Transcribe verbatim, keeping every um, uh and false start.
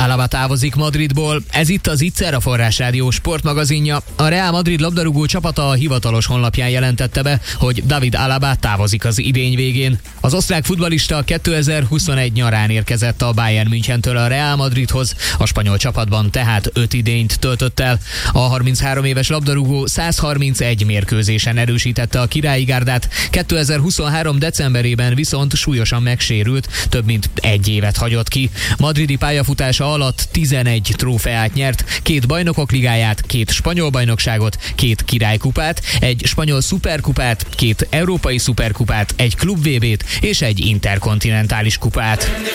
Alaba távozik Madridból. Ez itt az Ittszer, a Forrás Rádió sportmagazinja. A Real Madrid labdarúgó csapata a hivatalos honlapján jelentette be, hogy David Alaba távozik az idény végén. Az osztrák futballista kétezer-huszonegy nyarán érkezett a Bayern Münchentől a Real Madridhoz, a spanyol csapatban tehát öt idényt töltött el. A harminchárom éves labdarúgó száz harmincegy mérkőzésen erősítette a királyi gárdát, kétezer-huszonhárom decemberében viszont súlyosan megsérült, több mint egy évet hagyott ki. Madridi pályafutása alatt tizenegy trófeát nyert, két bajnokok ligáját, két spanyol bajnokságot, két királykupát, egy spanyol szuperkupát, két európai szuperkupát, egy klub vé bét és egy interkontinentális kupát.